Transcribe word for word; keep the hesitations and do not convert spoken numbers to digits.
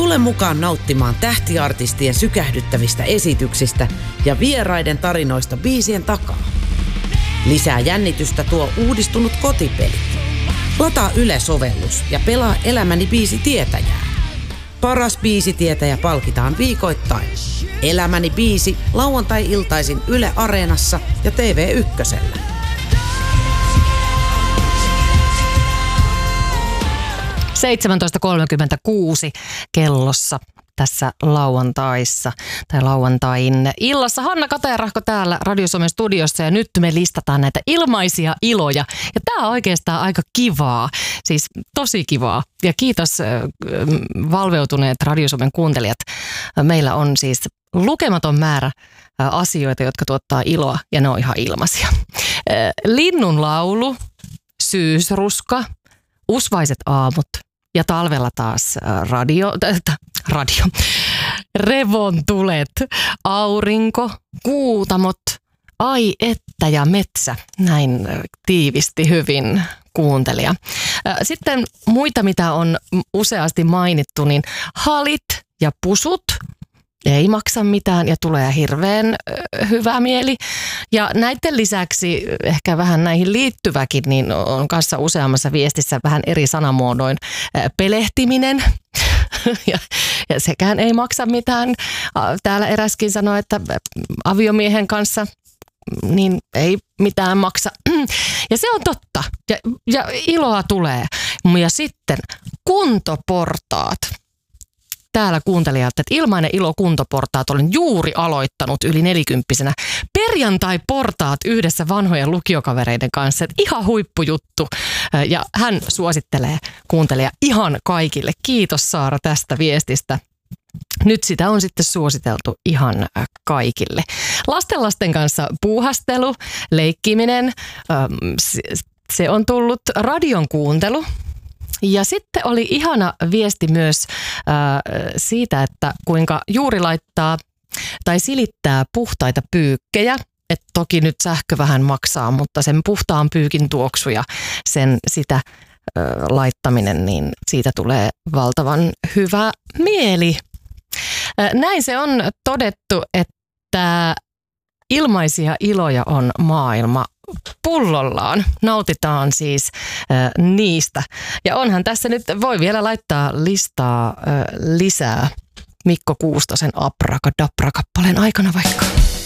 Tule mukaan nauttimaan tähtiartistien sykähdyttävistä esityksistä ja vieraiden tarinoista biisien takaa. Lisää jännitystä tuo uudistunut kotipeli. Lataa Yle-sovellus ja pelaa Elämäni biisitietäjää. Paras biisitietäjä palkitaan viikoittain. Elämäni biisi lauantai-iltaisin Yle Areenassa ja T V Ykkösellä. seitsemäntoista kolmekymmentäkuusi kellossa tässä lauantaissa tai lauantain illassa. Hanna Katajärahko täällä Radio Suomen studiossa ja nyt me listataan näitä ilmaisia iloja. Ja tää on oikeastaan aika kivaa, siis tosi kivaa. Ja kiitos äh, valveutuneet Radio Suomen kuuntelijat. Meillä on siis lukematon määrä äh, asioita, jotka tuottaa iloa ja ne on ihan ilmaisia. Äh, linnun laulu, syysruska, usvaiset aamut. Ja talvella taas radio, äh, radio, revontulet, aurinko, kuutamot, ai että ja metsä. Näin tiivisti hyvin kuuntelija. Sitten muita, mitä on useasti mainittu, niin halit ja pusut. Ei maksa mitään ja tulee hirveän hyvä mieli. Ja näiden lisäksi ehkä vähän näihin liittyväkin, niin on kanssa useammassa viestissä vähän eri sanamuodoin pelehtiminen. ja, ja sekään ei maksa mitään. Täällä eräskin sanoi, että aviomiehen kanssa niin ei mitään maksa. Ja se on totta. Ja, ja iloa tulee. Ja sitten kuntoportaat. Täällä kuuntelijat, että ilmainen ilo kuntoportaat olen juuri aloittanut yli nelikymppisenä. Perjantai-portaat yhdessä vanhojen lukiokavereiden kanssa. Että ihan huippujuttu. Ja hän suosittelee kuuntelija ihan kaikille. Kiitos Saara tästä viestistä. Nyt sitä on sitten suositeltu ihan kaikille. Lastenlasten kanssa puuhastelu, leikkiminen, se on tullut radion kuuntelu. Ja sitten oli ihana viesti myös äh, siitä, että kuinka juuri laittaa tai silittää puhtaita pyykkejä. Että toki nyt sähkö vähän maksaa, mutta sen puhtaan pyykin tuoksu ja sen sitä äh, laittaminen, niin siitä tulee valtavan hyvä mieli. Äh, näin se on todettu, että ilmaisia iloja on maailma pullollaan. Nautitaan siis äh, niistä. Ja onhan tässä nyt, voi vielä laittaa listaa äh, lisää Mikko Kuustosen Abrakadabra-kappaleen aikana vaikka.